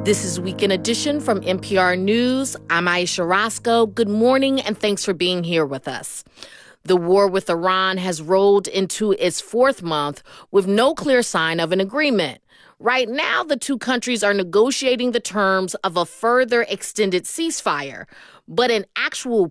This is Weekend Edition from NPR News. I'm Aisha Roscoe. Good morning, and thanks for being here with us. The war with Iran has rolled into its fourth month with no clear sign of an agreement. Right now, the two countries are negotiating the terms of a further extended ceasefire, but an actual